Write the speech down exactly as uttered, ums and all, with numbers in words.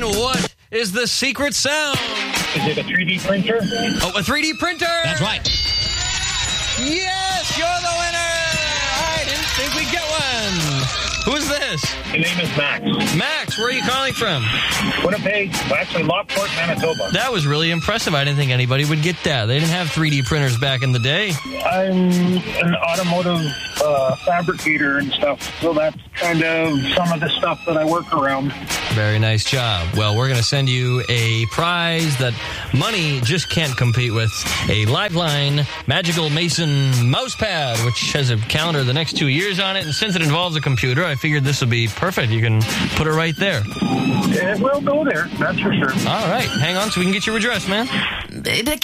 what is the secret sound? Is it a three D printer? Oh, a three D printer? That's right. Yes, you're the winner! I didn't think we'd get one. Who's this? The name is Max. Max, where are you calling from? Winnipeg, actually Lockport, Manitoba. That was really impressive. I didn't think anybody would get that. They didn't have three D printers back in the day. I'm an automotive uh, fabricator and stuff, so that's kind of some of the stuff that I work around. Very nice job. Well, we're going to send you a prize that money just can't compete with. A Lifeline Magical Mason mouse pad, which has a calendar the next two years on it. And since it involves a computer, I figured this would be perfect. You can put it right there. It will go there, that's for sure. All right. Hang on so we can get your address, man. Baby,